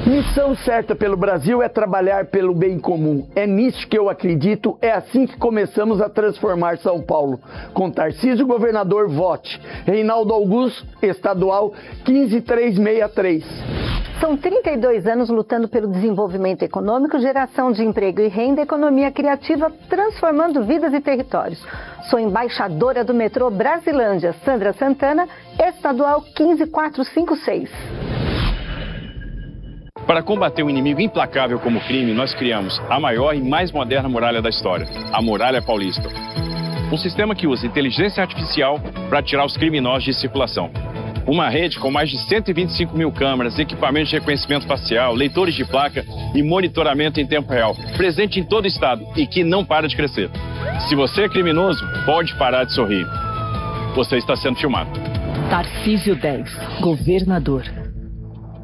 Missão certa pelo Brasil é trabalhar pelo bem comum. É nisso que eu acredito, é assim que começamos a transformar São Paulo. Com Tarcísio Governador, vote. Reinaldo Augusto, estadual 15363. São 32 anos lutando pelo desenvolvimento econômico, geração de emprego e renda, economia criativa, transformando vidas e territórios. Sou embaixadora do metrô Brasilândia, Sandra Santana, estadual 15456. Para combater um inimigo implacável como o crime, nós criamos a maior e mais moderna muralha da história, a Muralha Paulista. Um sistema que usa inteligência artificial para tirar os criminosos de circulação. Uma rede com mais de 125 mil câmeras, equipamentos de reconhecimento facial, leitores de placa e monitoramento em tempo real, presente em todo o estado e que não para de crescer. Se você é criminoso, pode parar de sorrir. Você está sendo filmado. Tarcísio 10, governador.